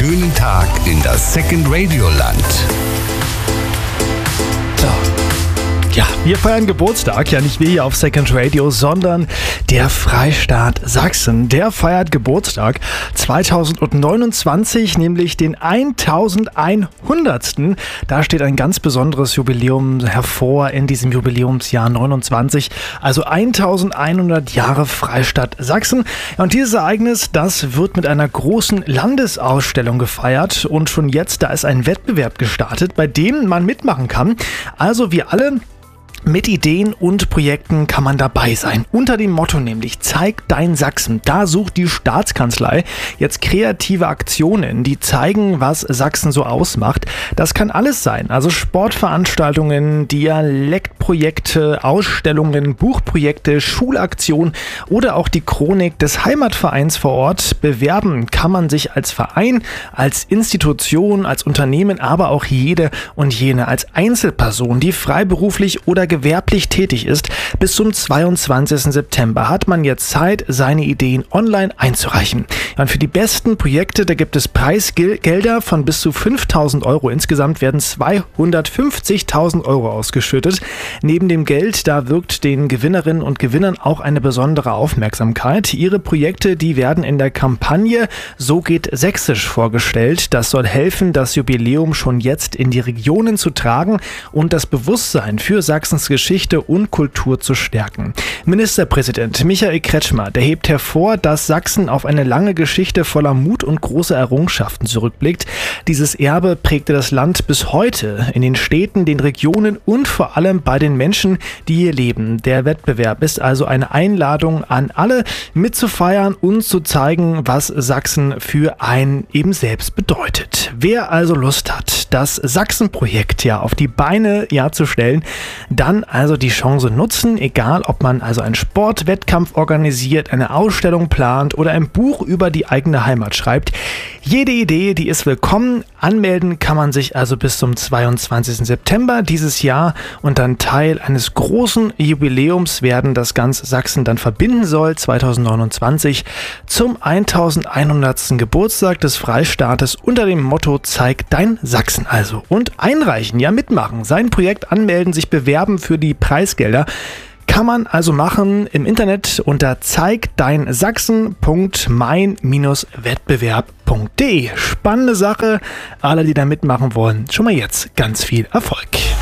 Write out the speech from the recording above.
schönen Tag in das Second Radio Land. Ja, wir feiern Geburtstag, ja nicht wir hier auf Second Radio, sondern der Freistaat Sachsen. Der feiert Geburtstag 2029, nämlich den 1100. Da steht ein ganz besonderes Jubiläum hervor in diesem Jubiläumsjahr 29, also 1100 Jahre Freistaat Sachsen. Ja, und dieses Ereignis, das wird mit einer großen Landesausstellung gefeiert und schon jetzt, da ist ein Wettbewerb gestartet, bei dem man mitmachen kann. Also wir alle mit Ideen und Projekten kann man dabei sein. Unter dem Motto nämlich Zeig dein Sachsen. Da sucht die Staatskanzlei jetzt kreative Aktionen, die zeigen, was Sachsen so ausmacht. Das kann alles sein. Also Sportveranstaltungen, Dialektprojekte, Ausstellungen, Buchprojekte, Schulaktionen oder auch die Chronik des Heimatvereins vor Ort. Bewerben kann man sich als Verein, als Institution, als Unternehmen, aber auch jede und jene als Einzelperson, die freiberuflich oder gewerblich tätig ist. Bis zum 22. September hat man jetzt Zeit, seine Ideen online einzureichen. Und für die besten Projekte, da gibt es Preisgelder von bis zu 5.000 Euro. Insgesamt werden 250.000 Euro ausgeschüttet. Neben dem Geld, da wirkt den Gewinnerinnen und Gewinnern auch eine besondere Aufmerksamkeit. Ihre Projekte, die werden in der Kampagne So geht Sächsisch vorgestellt. Das soll helfen, das Jubiläum schon jetzt in die Regionen zu tragen und das Bewusstsein für Sachsens Geschichte und Kultur zu stärken. Ministerpräsident Michael Kretschmer, der hebt hervor, dass Sachsen auf eine lange Geschichte voller Mut und große Errungenschaften zurückblickt. Dieses Erbe prägte das Land bis heute in den Städten, den Regionen und vor allem bei den Menschen, die hier leben. Der Wettbewerb ist also eine Einladung an alle, mitzufeiern und zu zeigen, was Sachsen für einen eben selbst bedeutet. Wer also Lust hat, das Sachsen-Projekt auf die Beine zu stellen, dann also die Chance nutzen, egal ob man also einen Sportwettkampf organisiert, eine Ausstellung plant oder ein Buch über die eigene Heimat schreibt. Jede Idee, die ist willkommen. Anmelden kann man sich also bis zum 22. September dieses Jahr und dann Teil eines großen Jubiläums werden, das ganz Sachsen dann verbinden soll, 2029 zum 1100. Geburtstag des Freistaates unter dem Motto Zeig dein Sachsen also. Und einreichen, mitmachen, sein Projekt anmelden, sich bewerben für die Preisgelder. Kann man also machen im Internet unter zeigdeinsachsen.mein-wettbewerb.de. Spannende Sache. Alle, die da mitmachen wollen, schon mal jetzt ganz viel Erfolg.